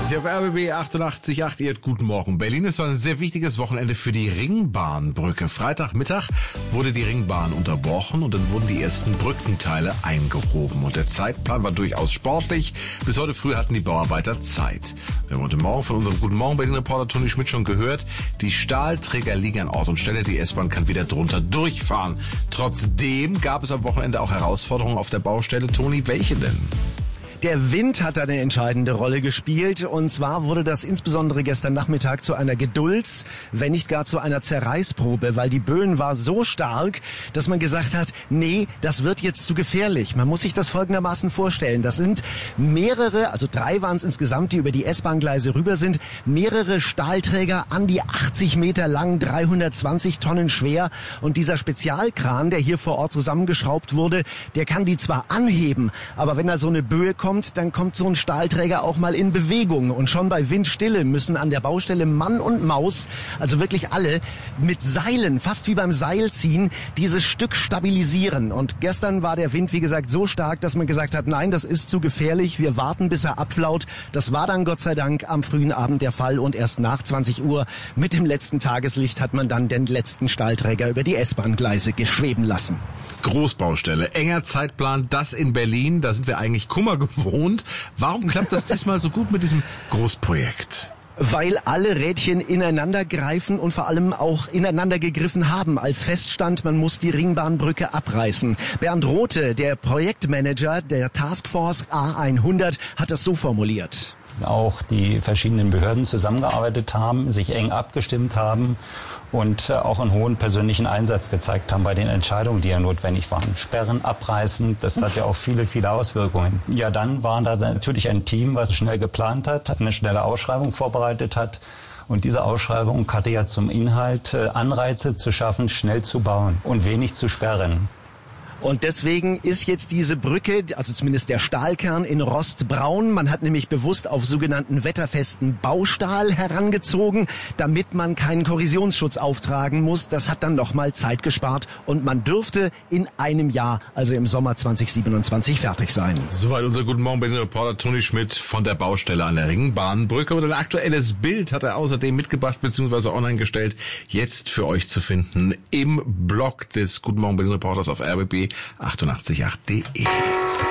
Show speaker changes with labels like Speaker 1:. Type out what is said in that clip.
Speaker 1: Sie auf RBB 88.8, ihr guten Morgen. Berlin ist ein sehr wichtiges Wochenende für die Ringbahnbrücke. Freitagmittag wurde die Ringbahn unterbrochen und dann wurden die ersten Brückenteile eingehoben. Und der Zeitplan war durchaus sportlich. Bis heute früh hatten die Bauarbeiter Zeit. Wir haben heute Morgen von unserem Guten Morgen Berlin-Reporter Toni Schmidt schon gehört, die Stahlträger liegen an Ort und Stelle, die S-Bahn kann wieder drunter durchfahren. Trotzdem gab es am Wochenende auch Herausforderungen auf der Baustelle. Toni, welche denn?
Speaker 2: Der Wind hat eine entscheidende Rolle gespielt, und zwar wurde das insbesondere gestern Nachmittag zu einer Gedulds-, wenn nicht gar zu einer Zerreißprobe, weil die Böen war so stark, dass man gesagt hat, nee, das wird jetzt zu gefährlich. Man muss sich das folgendermaßen vorstellen. Das sind mehrere, also 3 waren es insgesamt, die über die S-Bahn-Gleise rüber sind, mehrere Stahlträger an die 80 Meter lang, 320 Tonnen schwer, und dieser Spezialkran, der hier vor Ort zusammengeschraubt wurde, der kann die zwar anheben, aber wenn da so eine Böe kommt, dann kommt so ein Stahlträger auch mal in Bewegung. Und schon bei Windstille müssen an der Baustelle Mann und Maus, also wirklich alle, mit Seilen, fast wie beim Seilziehen, dieses Stück stabilisieren. Und gestern war der Wind, wie gesagt, so stark, dass man gesagt hat, nein, das ist zu gefährlich, wir warten, bis er abflaut. Das war dann Gott sei Dank am frühen Abend der Fall, und erst nach 20 Uhr mit dem letzten Tageslicht hat man dann den letzten Stahlträger über die S-Bahn-Gleise geschweben lassen.
Speaker 1: Großbaustelle, enger Zeitplan, das in Berlin, da sind wir eigentlich Kummer gewohnt. Warum klappt das diesmal so gut mit diesem Großprojekt?
Speaker 2: Weil alle Rädchen ineinander greifen und vor allem auch ineinander gegriffen haben, als feststand, man muss die Ringbahnbrücke abreißen. Bernd Rothe, der Projektmanager der Taskforce A100, hat das so formuliert.
Speaker 3: Auch die verschiedenen Behörden zusammengearbeitet haben, sich eng abgestimmt haben und auch einen hohen persönlichen Einsatz gezeigt haben bei den Entscheidungen, die ja notwendig waren. Sperren, abreißen, das hat ja auch viele Auswirkungen. Ja, dann war da natürlich ein Team, was schnell geplant hat, eine schnelle Ausschreibung vorbereitet hat. Und diese Ausschreibung hatte ja zum Inhalt, Anreize zu schaffen, schnell zu bauen und wenig zu sperren.
Speaker 2: Und deswegen ist jetzt diese Brücke, also zumindest der Stahlkern, in rostbraun. Man hat nämlich bewusst auf sogenannten wetterfesten Baustahl herangezogen, damit man keinen Korrosionsschutz auftragen muss. Das hat dann nochmal Zeit gespart, und man dürfte in einem Jahr, also im Sommer 2027, fertig sein.
Speaker 1: Soweit unser Guten Morgen Berlin-Reporter Toni Schmidt von der Baustelle an der Ringbahnbrücke. Und ein aktuelles Bild hat er außerdem mitgebracht bzw. online gestellt, jetzt für euch zu finden im Blog des Guten Morgen Berlin-Reporters auf RBB 88.8.de.